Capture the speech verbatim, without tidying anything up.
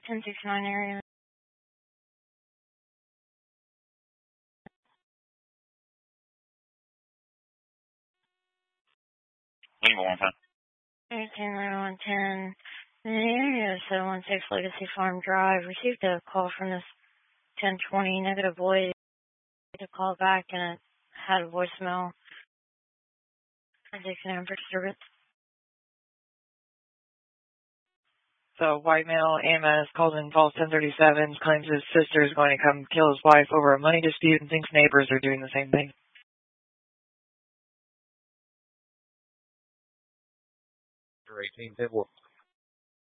ten sixty-nine area. Lima one ten. eighteen nine one ten. In the area of seven one six Legacy Farm Drive, received a call from this ten twenty negative voice to call back, and it had a voicemail. Addiction for service. So, white male, A M S, calls in false ten thirty-seven, claims his sister is going to come kill his wife over a money dispute and thinks neighbors are doing the same thing. eighteen ten one.